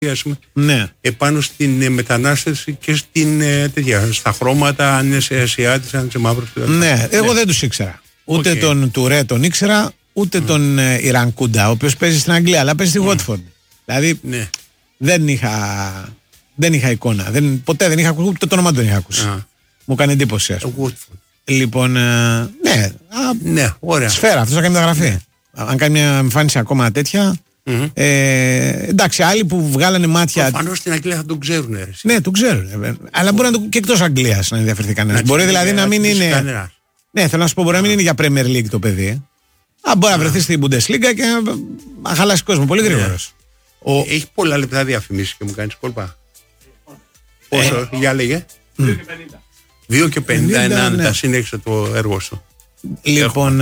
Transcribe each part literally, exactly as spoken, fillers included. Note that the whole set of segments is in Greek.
ναι. επάνω στην ε, μετανάστευση και στην, ε, τέτοια, στα χρώματα, αν είναι σε Ασιάτης, αν είναι σε μαύρος. Ναι, εγώ ναι. δεν τους ήξερα. Ούτε okay. τον Τουρέ τον ήξερα, ούτε mm. τον ε, Ιρανκούντα, ο οποίος παίζει στην Αγγλία, αλλά παίζει στη Watford. Mm. Δηλαδή ναι. δεν, είχα, δεν είχα εικόνα. Δεν, ποτέ δεν είχα ακούσει, ούτε το όνομα του δεν είχα ακούσει. Ah. Μου κάνει εντύπωση, ας πούμε. Λοιπόν, ε, ναι, α, ναι, ωραία. Σφαίρα, αυτός θα κάνει μεταγραφή. Ναι. Αν κάνει μια εμφάνιση ακόμα τέτοια. Mm-hmm. Ε, εντάξει, άλλοι που βγάλανε μάτια. Προφανώς στην Αγγλία θα τον ξέρουν. Ρε. Ναι, τον ξέρουν. Ε, αλλά μπορεί να το, και εκτός Αγγλίας να ενδιαφερθεί κανένας. Μπορεί δηλαδή να μην είναι. Κανένας. Ναι, θέλω να σου πω, μπορεί να μην είναι για Premier League το παιδί. Α, μπορεί να βρεθεί στην Bundesliga και να χαλάσει κόσμο πολύ γρήγορα. Ο... Έχει πολλά λεπτά διαφημίσεις και μου κάνεις κόλπα. Πόσο, ε. για λέγε. δύο και πενήντα είναι αν τα συνέχισε το έργο σου. Λοιπόν.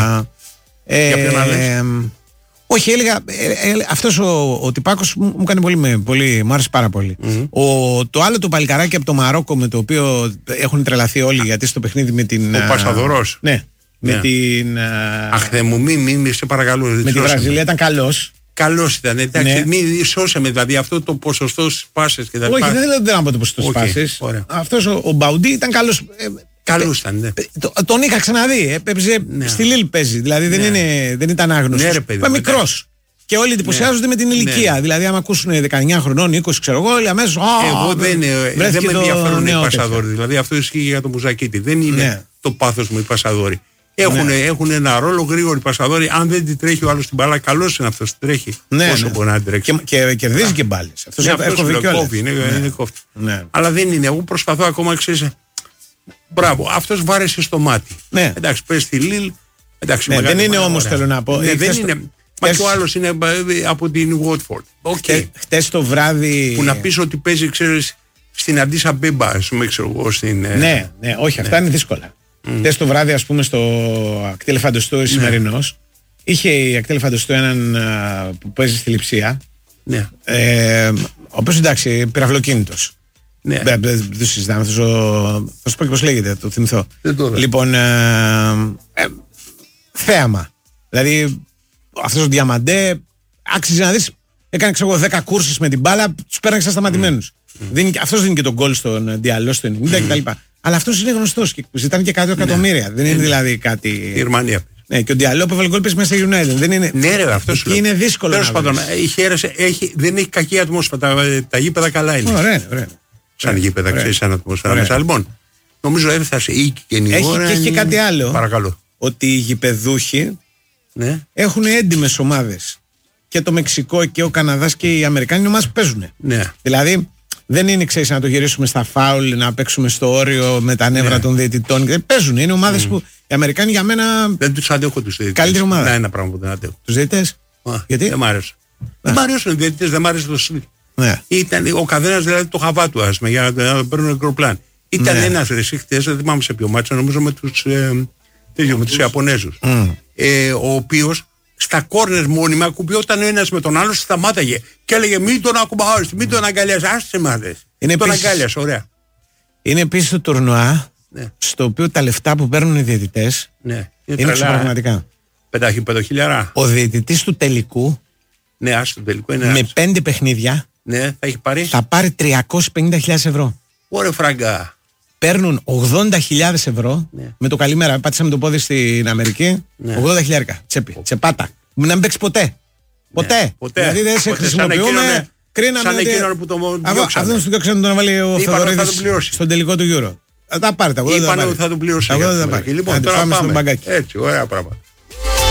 Για ποιον άλλες? Όχι, έλεγα, ε, ε, αυτός ο, ο τυπάκος μου, μου κάνει πολύ, με, πολύ, μου άρεσε πάρα πολύ. Mm-hmm. Ο, το άλλο το παλικαράκι από το Μαρόκο με το οποίο έχουν τρελαθεί όλοι γιατί στο παιχνίδι με την... Ο α, Πασαδωρός. Ναι, ναι, με την... Αχ, δε μου, μη, μη, μη, σε παρακαλώ. Με τη Βραζιλία ήταν καλός. Καλός ήταν, εντάξει, ναι. Μη σώσαμε δηλαδή αυτό το ποσοστό στις πάσες και τα λοιπά. Όχι, δεν θέλω να πω το ποσοστό στις πάσες. Αυτός ο, ο Μπαουντί ήταν καλός. Ε, Καλούς ήταν, ναι. Το, τον είχα ξαναδεί. Έπαιζε ναι. στη Λίλ παίζει. Δηλαδή δεν, ναι. είναι, δεν ήταν άγνωστος. Ναι, ρε, παιδί, μικρός. Και όλοι εντυπωσιάζονται ναι. με την ηλικία. Ναι. Δηλαδή, άμα ακούσουν δεκαεννιά χρονών, είκοσι, ξέρω εγώ, όλοι αμέσως. Εγώ δεν, δεν με ενδιαφέρουν οι πασαδόροι. Δηλαδή, αυτό ισχύει για τον Μουζακίτη. Δεν είναι ναι. το πάθος μου οι πασαδόροι. Έχουν, ναι. έχουν ένα ρόλο γρήγοροι πασαδόροι. Αν δεν την τρέχει ο άλλος την μπάλα, καλός είναι αυτός. Τρέχει. Ναι, όσο ναι. μπορεί να τρέξει. Και, και κερδίζει και μπάλες. Αυτός είναι κόφτη. Αλλά δεν είναι. Εγώ προσπαθώ ακόμα, ξέρεις. Μπράβο, αυτός βάρεσε στο μάτι. Ναι. Εντάξει, πες στη Λίλ. Εντάξει, ναι, δεν είναι όμως, θέλω να πω. Ναι, ε, δεν είναι. Μα και ο άλλος είναι από την Watford. Okay. Χτες το βράδυ. Που να πεις ότι παίζει, ξέρεις, στην Αντίσα Μπέμπα, α πούμε, ξέρω εγώ. Στην... Ναι, ναι, όχι, ναι. αυτά είναι δύσκολα. Mm. Χτες το βράδυ, ας πούμε, στο Ακτήλ Φαντοστού ναι. σημερινός, είχε η Ακτήλ Φαντοστού έναν uh, που παίζει στη Λειψία. Ναι. Ε, ο οποίος εντάξει, πυραυλοκίνητος. Ναι. Δεν το συζητάμε, θα σου πω και πώς λέγεται, το θυμηθώ. Το λοιπόν, ε, ε, θέαμα. Δηλαδή, αυτός ο Διαμαντέ άξιζε να δεις, έκανε ξέρω δέκα κούρσεις με την μπάλα, τους πέραγε σαν σταματημένους. Mm. Αυτός δίνει και τον γκολ στον Διαλό, στο ενενήντα mm. κτλ. Αλλά αυτός είναι γνωστός και ζητάνε και κάτι εκατομμύρια. Ναι. Δεν είναι δηλαδή κάτι. Η Γερμανία. Ναι, και ο Διαλό που έβαλε γκολ πες μέσα στη United. Δεν είναι. Ναι, ρε, αυτό σου είναι δύσκολο. Τέλος πάντων, δεν έχει κακή ατμόσφαιρα. Τα, τα γήπεδα καλά είναι. Ωραία, ωραία. Σαν γήπεδα, ξέρεις, σαν ατμόσφαιρα μέσα. Λοιπόν, νομίζω έφτασε οίκη και νηγόρα. Έχει και κάτι άλλο. Παρακαλώ. Ότι οι γηπεδούχοι ναι. έχουν έντιμες ομάδες. Και το Μεξικό και ο Καναδάς και οι Αμερικάνοι είναι ομάδες που παίζουν. Ναι. Δηλαδή δεν είναι, ξέρεις, να το γυρίσουμε στα φάουλ, να παίξουμε στο όριο με τα νεύρα ναι. των διαιτητών. Παίζουν. Είναι ομάδες mm. που οι Αμερικάνοι για μένα. Δεν τους αντέχω τους διαιτητές. Καλύτερη ομάδα. Ναι, ένα πράγμα που δεν αντέχω. Τους διαιτητές. Γιατί? Δεν μ' άρεσε. Δεν μ' αρέσουν οι διαιτητές, δεν μ' άρεσε το στυλ. Ναι. Ήταν ο καθένας δηλαδή το χαβά του, ας πούμε, για να παίρνουν αεροπλάν. Ήταν ναι. ένας ρεσί χτες, δεν θυμάμαι σε ποιο μάτσο, νομίζω με τους, ε, τέτοιο, με τους Ιαπωνέζους. Mm. Ε, ο οποίος στα κόρνερ μόνιμα ακουμπιόταν ο ένας με τον άλλο, σταμάταγε και έλεγε μην τον ακουμπάω, μην τον αγκαλιάς, άσε μάδες. Τον αγκαλιάς, ωραία. Είναι επίσης το τουρνουά, ναι. στο οποίο τα λεφτά που παίρνουν οι διαιτητές ναι. είναι, είναι πραγματικά. Πενταχιλιάρα. Ο διαιτητής του τελικού, ναι, ας, του τελικού είναι με ας. πέντε παιχνίδια. Ναι, θα έχει πάρει. Θα πάρει τριακόσιες πενήντα χιλιάδες ευρώ. Ωραία, φραγκά. Παίρνουν ογδόντα χιλιάδες ευρώ ναι. με το καλημέρα. Πάτησαμε το πόδι στην Αμερική. Ναι. ογδόντα χιλιάδες τσέπη, τσεπάτα. Μην να μην παίξει ποτέ. Ναι. Ποτέ. ποτέ. Δηλαδή δεν σε χρησιμοποιούμε. Κρίναμε. Σαν εκείνον που το διώξανε. Αυτόν τον διώξανε τον έβαλε ο Θοδωρίδης στον τελικό του Euro. Θα τα πάρει τα ογδόντα. Είπανε ότι θα τον πληρώσει. Λοιπόν, τώρα πάμε. Έτσι, ωραία πράγματα.